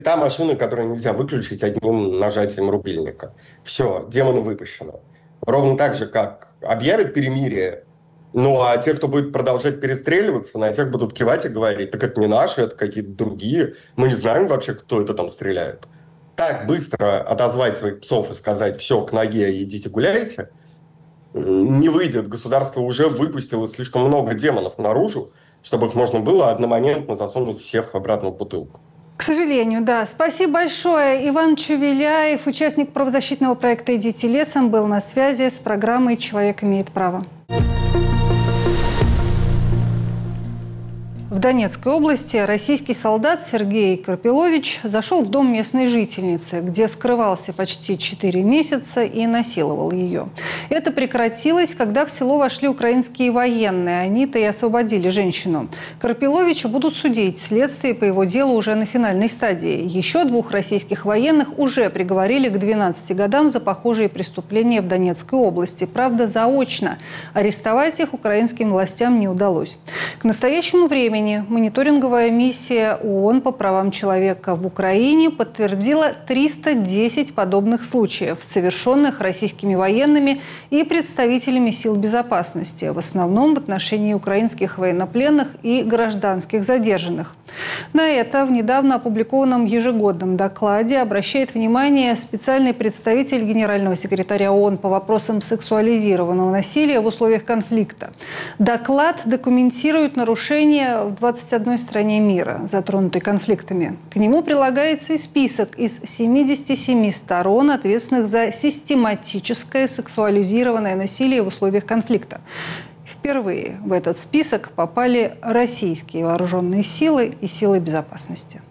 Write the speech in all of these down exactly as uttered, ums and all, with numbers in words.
та машина, которую нельзя выключить одним нажатием рубильника. Все, демоны выпущены. Ровно так же, как объявят перемирие, ну а те, кто будет продолжать перестреливаться, на тех будут кивать и говорить: так это не наши, это какие-то другие. Мы не знаем вообще, кто это там стреляет. Так быстро отозвать своих псов и сказать: все, к ноге, идите гуляйте, не выйдет. Государство уже выпустило слишком много демонов наружу, чтобы их можно было одномоментно засунуть всех обратно в бутылку. К сожалению, да. Спасибо большое. Иван Чувеляев, участник правозащитного проекта «Идите лесом», был на связи с программой «Человек имеет право». В Донецкой области российский солдат Сергей Карпилович зашел в дом местной жительницы, где скрывался почти четыре месяца и насиловал ее. Это прекратилось, когда в село вошли украинские военные. Они-то и освободили женщину. Карпиловича будут судить. Следствие по его делу уже на финальной стадии. Еще двух российских военных уже приговорили к двенадцати годам за похожие преступления в Донецкой области. Правда, заочно. Арестовать их украинским властям не удалось. К настоящему времени мониторинговая миссия ООН по правам человека в Украине подтвердила триста десять подобных случаев, совершенных российскими военными и представителями сил безопасности, в основном в отношении украинских военнопленных и гражданских задержанных. На это в недавно опубликованном ежегодном докладе обращает внимание специальный представитель генерального секретаря ООН по вопросам сексуализированного насилия в условиях конфликта. Доклад документирует нарушения в двадцати одной стране мира, затронутой конфликтами. К нему прилагается и список из семидесяти семи сторон, ответственных за систематическое сексуализированное насилие в условиях конфликта. Впервые в этот список попали российские вооруженные силы и силы безопасности.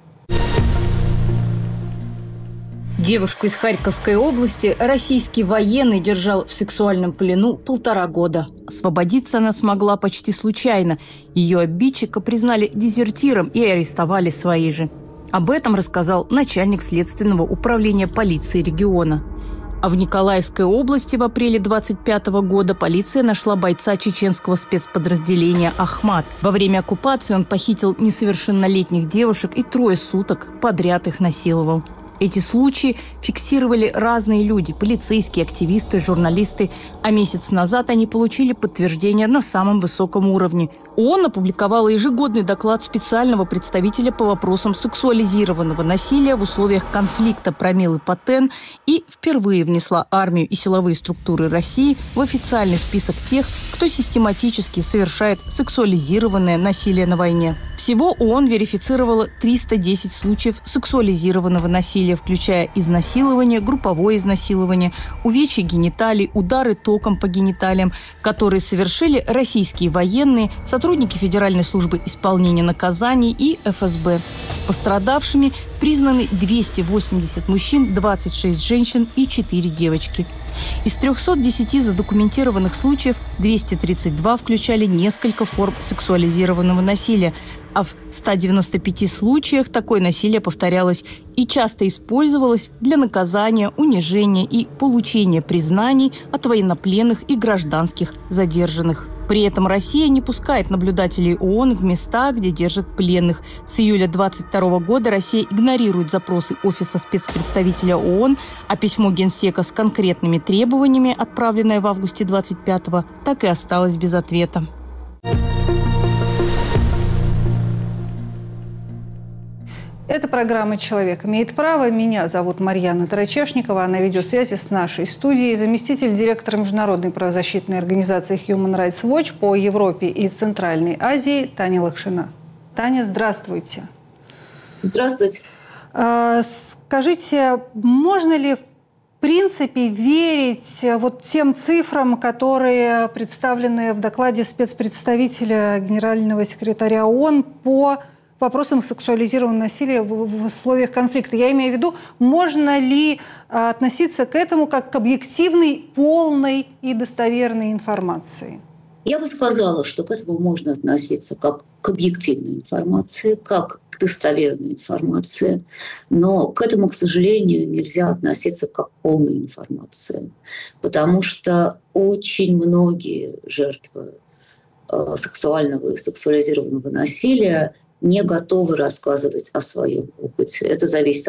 Девушку из Харьковской области российский военный держал в сексуальном плену полтора года. Освободиться она смогла почти случайно. Ее обидчика признали дезертиром и арестовали свои же. Об этом рассказал начальник следственного управления полиции региона. А в Николаевской области в апреле двадцать пятого года полиция нашла бойца чеченского спецподразделения «Ахмат». Во время оккупации он похитил несовершеннолетних девушек и трое суток подряд их насиловал. Эти случаи фиксировали разные люди – полицейские, активисты, журналисты. А месяц назад они получили подтверждение на самом высоком уровне. ООН опубликовала ежегодный доклад специального представителя по вопросам сексуализированного насилия в условиях конфликта Промиллы Патен и впервые внесла армию и силовые структуры России в официальный список тех, кто систематически совершает сексуализированное насилие на войне. Всего ООН верифицировала триста десять случаев сексуализированного насилия, включая изнасилование, групповое изнасилование, увечья гениталий, удары током по гениталиям, которые совершили российские военные, сотрудники Федеральной службы исполнения наказаний и эф эс бэ. Пострадавшими признаны двести восемьдесят мужчин, двадцать шесть женщин и четыре девочки. Из трёхсот десяти задокументированных случаев двести тридцать два включали несколько форм сексуализированного насилия, а в ста девяноста пяти случаях такое насилие повторялось и часто использовалось для наказания, унижения и получения признаний от военнопленных и гражданских задержанных. При этом Россия не пускает наблюдателей ООН в места, где держат пленных. С июля двадцать второго года Россия игнорирует запросы Офиса спецпредставителя ООН, а письмо Генсека с конкретными требованиями, отправленное в августе двадцать пятого, так и осталось без ответа. Это программа «Человек имеет право». Меня зовут Марьяна Тарачешникова. А на видеосвязи с нашей студией заместитель директора международной правозащитной организации Human Rights Watch по Европе и Центральной Азии Таня Лакшина. Таня, здравствуйте. Здравствуйте. Скажите, можно ли в принципе верить вот тем цифрам, которые представлены в докладе спецпредставителя генерального секретаря ООН по вопросам сексуализированного насилия в, в условиях конфликта? Я имею в виду, можно ли а, относиться к этому как к объективной, полной и достоверной информации? Я бы сказала, что к этому можно относиться как к объективной информации, как к достоверной информации, но к этому, к сожалению, нельзя относиться как к полной информации, потому что очень многие жертвы э, сексуального и сексуализированного насилия не готовы рассказывать о своем опыте. Это зависит